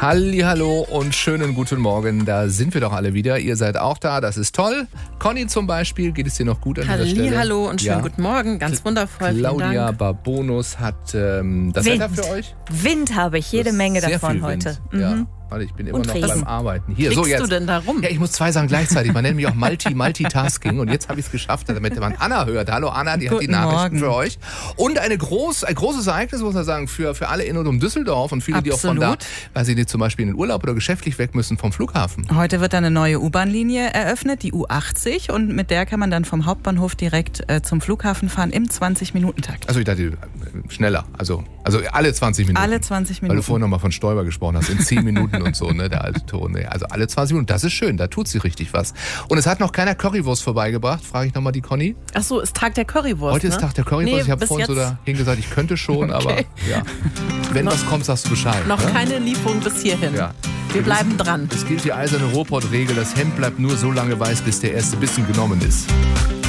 Hallihallo und schönen guten Morgen. Da sind wir doch alle wieder. Ihr seid auch da, das ist toll. Conny zum Beispiel, geht es dir noch gut an dieser Stelle? Hallo und schönen guten Morgen, ganz wundervoll. Claudia Barbonus hat das Wetter für euch. Wind habe ich, jede Menge davon heute. Ja. Weil ich bin immer noch Regen. beim Arbeiten. Hier, Kriegst so jetzt. du denn da rum? Ja, ich muss 2 Sachen gleichzeitig. Man nennt mich auch Multitasking. Und jetzt habe ich es geschafft, damit man Anna hört. Hallo Anna, die hat die Nachrichten für euch. Und ein großes Ereignis, muss man sagen, für alle in und um Düsseldorf und viele, die auch von da, weil sie zum Beispiel in den Urlaub oder geschäftlich weg müssen vom Flughafen. Heute wird eine neue U-Bahn-Linie eröffnet, die U80. Und mit der kann man dann vom Hauptbahnhof direkt zum Flughafen fahren im 20-Minuten-Takt. Also ich dachte, schneller. Also alle 20 Minuten. Alle 20 Minuten. Weil du vorhin nochmal von Stoiber gesprochen hast, in 10 Minuten und so, ne, der alte Ton. Also alle 20 Minuten, das ist schön, da tut sich richtig was. Und es hat noch keiner Currywurst vorbeigebracht, frage ich nochmal die Conny. Ach so, ist Tag der Currywurst, Heute ist Tag der Currywurst, Nee, ich habe bis vorhin so jetzt- dahin gesagt, ich könnte schon, aber ja. Wenn was kommt, sagst du Bescheid. Noch ne? keine Lieferung bis hierhin. Ja. Wir bleiben dran. Es gilt die eiserne Ruhrpott-Regel, das Hemd bleibt nur so lange weiß, bis der erste Bissen genommen ist.